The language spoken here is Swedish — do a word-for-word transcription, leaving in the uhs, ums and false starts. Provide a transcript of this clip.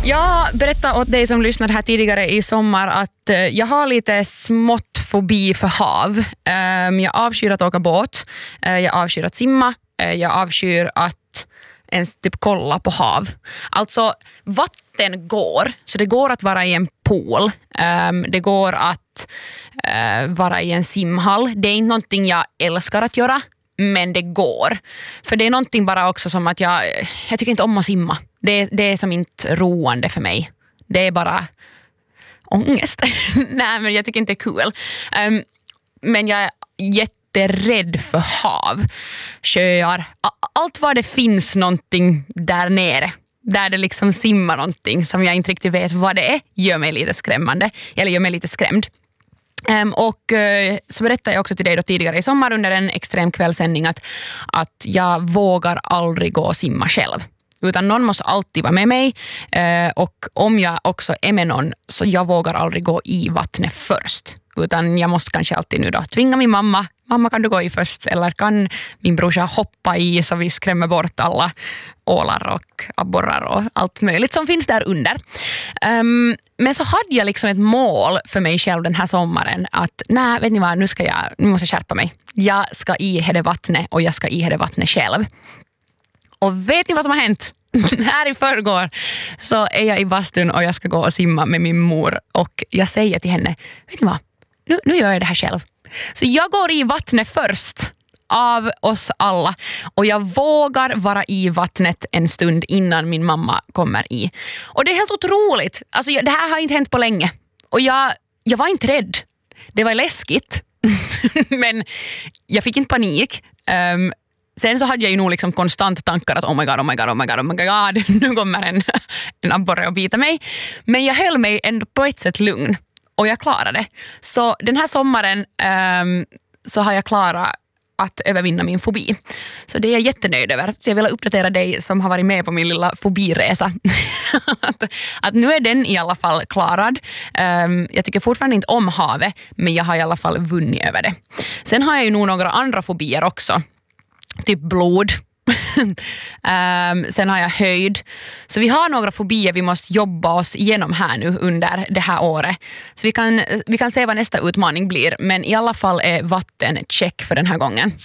Jag berättade åt dig som lyssnade här tidigare i sommar att eh, jag har lite smått fobi för hav. Um, jag avskyr att åka båt, uh, jag avskyr att simma, uh, jag avskyr att ens typ kolla på hav. Alltså vatten går, så det går att vara i en pool, um, det går att uh, vara i en simhall. Det är inte någonting jag älskar att göra, men det går. För det är någonting bara också som att jag, jag tycker inte om att simma. Det, det är som inte roande för mig. Det är bara ångest. Nej, men jag tycker inte det är kul. Um, men jag är jätterädd för hav, sjöar. Allt vad det finns någonting där nere. Där det liksom simmar någonting som jag inte riktigt vet vad det är, gör mig lite skrämmande. Eller gör mig lite skrämd. Um, och uh, så berättade jag också till dig då tidigare i sommar under en extrem kvällsändning att, att jag vågar aldrig gå och simma själv. Utan någon måste alltid vara med mig, uh, och om jag också är med någon så jag vågar aldrig gå i vattnet först. Utan jag måste kanske alltid nu då tvinga min mamma. Mamma, kan du gå i först? Eller kan min brorsa hoppa i så vi skrämmer bort alla ålar och abborrar och allt möjligt som finns där under. Um, men så hade jag liksom ett mål för mig själv den här sommaren att nej, vet ni vad, nu, ska jag, nu måste jag skärpa mig. Jag ska i det vattnet och jag ska i det vattnet själv. Och vet ni vad som har hänt? Här i förrgår så är jag i bastun och jag ska gå och simma med min mor och jag säger till henne, vet ni vad, nu, nu gör jag det här själv. Så jag går i vattnet först av oss alla och jag vågar vara i vattnet en stund innan min mamma kommer i. Och det är helt otroligt. Alltså, det här har inte hänt på länge. Och jag, jag var inte rädd. Det var läskigt. Men jag fick inte panik. Um, sen så hade jag ju nog liksom konstant tankar att oh my god, oh my god, oh my god, oh my god, nu kommer en, en abborre och bita mig. Men jag höll mig ändå på ett sätt lugn. Och jag klarade det. Så den här sommaren um, så har jag klarat att övervinna min fobi. Så det är jag jättenöjd över. Så jag vill uppdatera dig som har varit med på min lilla fobiresa. att, att nu är den i alla fall klarad. Um, jag tycker fortfarande inte om havet, men jag har i alla fall vunnit över det. Sen har jag ju nog några andra fobier också. Typ blod. um, sen har jag höjd. Så vi har några fobier vi måste jobba oss igenom här nu under det här året. Så vi kan, vi kan se vad nästa utmaning blir. Men i alla fall är vatten check för den här gången.